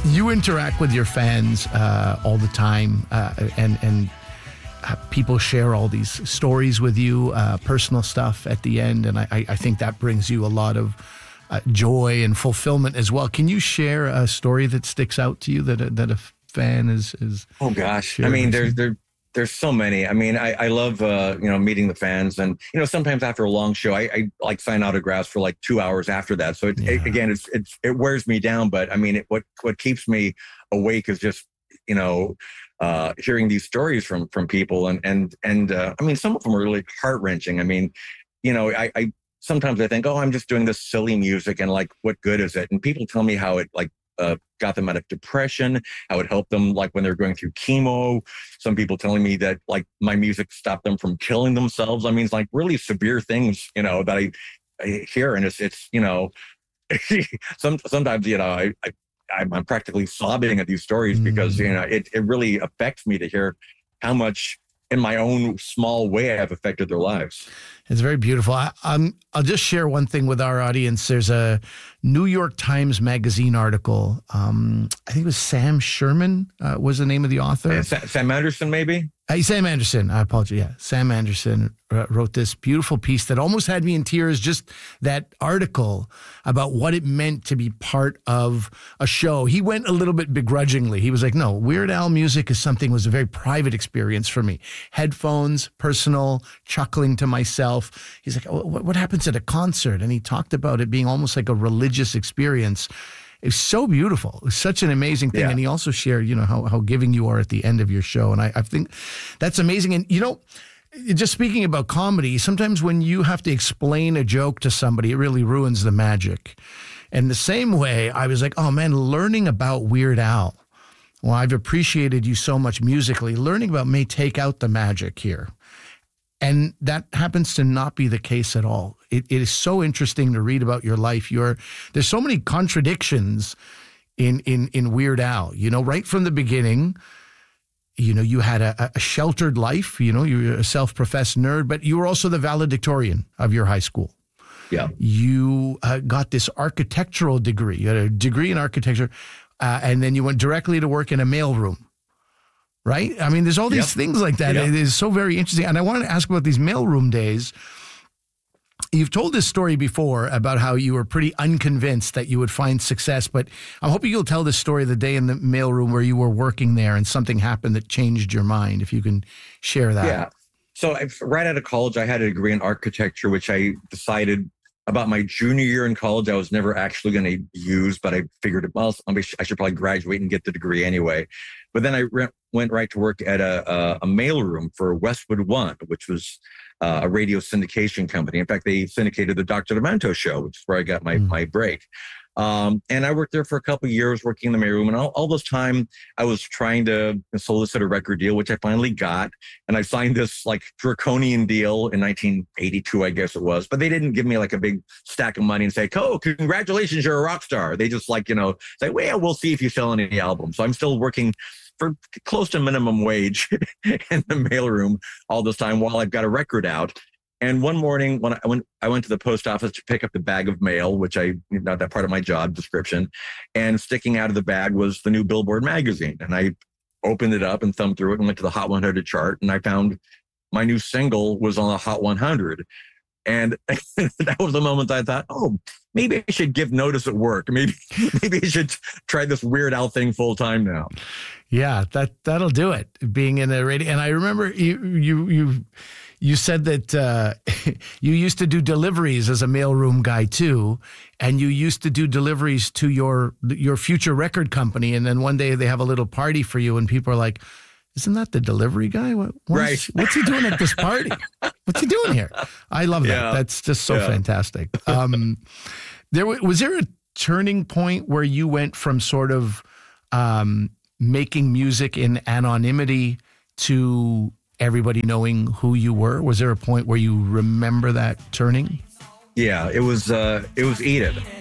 You interact with your fans all the time, and people share all these stories with you, personal stuff at the end, and I think that brings you a lot of joy and fulfillment as well. Can you share a story that sticks out to you that a fan is? Oh gosh, I mean, there's so many. I mean, I love meeting the fans, and sometimes after a long show, I like sign autographs for like 2 hours after that. So it wears me down, but I mean, what keeps me awake is just hearing these stories from people, and I mean, some of them are really heart-wrenching. I mean, I sometimes I think, oh, I'm just doing this silly music, and like, what good is it? And people tell me how it got them out of depression, how it helped them like when they're going through chemo. Some people telling me that like my music stopped them from killing themselves. I mean, it's like really severe things, that I hear, and it's sometimes I'm practically sobbing at these stories because it really affects me to hear how much in my own small way I've affected their lives. It's very beautiful. I'll just share one thing with our audience. There's a New York Times Magazine article. I think it was Sam Sherman was the name of the author. Sam Anderson, maybe? Sam Anderson. I apologize. Yeah, Sam Anderson wrote this beautiful piece that almost had me in tears, just that article about what it meant to be part of a show. He went a little bit begrudgingly. He was like, no, Weird Al music was a very private experience for me. Headphones, personal, chuckling to myself. He's like, oh, what happens at a concert? And he talked about it being almost like a religious experience. It's so beautiful. It's such an amazing thing. Yeah. And he also shared, how giving you are at the end of your show. And I think that's amazing. And, just speaking about comedy, sometimes when you have to explain a joke to somebody, it really ruins the magic. And the same way, I was like, oh, man, learning about Weird Al. Well, I've appreciated you so much musically. Learning about may take out the magic here. And that happens to not be the case at all. It is so interesting to read about your life. There's so many contradictions in Weird Al. Right from the beginning, you had a sheltered life. You're a self-professed nerd, but you were also the valedictorian of your high school. Yeah. You got this architectural degree. You had a degree in architecture, and then you went directly to work in a mailroom. Right? I mean, there's all these things like that. It is so very interesting. And I wanted to ask about these mailroom days. You've told this story before about how you were pretty unconvinced that you would find success, but I'm hoping you'll tell this story of the day in the mailroom where you were working there and something happened that changed your mind, if you can share that. Yeah. So right out of college, I had a degree in architecture, which I decided about my junior year in college, I was never actually going to use, but I figured, well, I should probably graduate and get the degree anyway. But then I went right to work at a mailroom for Westwood One, which was a radio syndication company. In fact, they syndicated the Dr. Demento show, which is where I got my break. And I worked there for a couple of years working in the mailroom. And all this time, I was trying to solicit a record deal, which I finally got. And I signed this like draconian deal in 1982, I guess it was. But they didn't give me like a big stack of money and say, oh, congratulations, you're a rock star. They just like, say, well, we'll see if you sell any albums. So I'm still working for close to minimum wage in the mailroom all this time while I've got a record out. And one morning when I went to the post office to pick up the bag of mail, which not that part of my job description, and sticking out of the bag was the new Billboard magazine. And I opened it up and thumbed through it and went to the Hot 100 chart. And I found my new single was on the Hot 100. And that was the moment I thought, oh, maybe I should give notice at work. Maybe I should try this Weird Al thing full time now. Yeah, that'll do it. Being in the radio. And I remember you said that you used to do deliveries as a mailroom guy too, and you used to do deliveries to your future record company. And then one day they have a little party for you, and people are like, "Isn't that the delivery guy? What's he doing at this party? What's he doing here?" I love that. Yeah. That's just so fantastic. Was there a turning point where you went from sort of making music in anonymity to everybody knowing who you were? Was there a point where you remember that turning? Yeah, it was Edith.